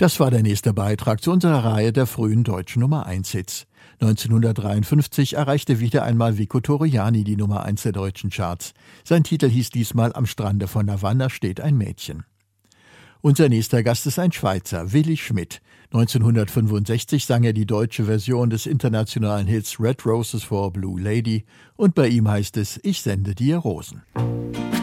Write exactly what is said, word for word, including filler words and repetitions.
Das war der nächste Beitrag zu unserer Reihe der frühen deutschen Nummer eins Hits. neunzehnhundertdreiundfünfzig erreichte wieder einmal Vico Torriani die Nummer eins der deutschen Charts. Sein Titel hieß diesmal Am Strande von Havanna steht ein Mädchen. Unser nächster Gast ist ein Schweizer, Willi Schmidt. neunzehnhundertfünfundsechzig sang er die deutsche Version des internationalen Hits Red Roses for a Blue Lady und bei ihm heißt es Ich sende dir Rosen.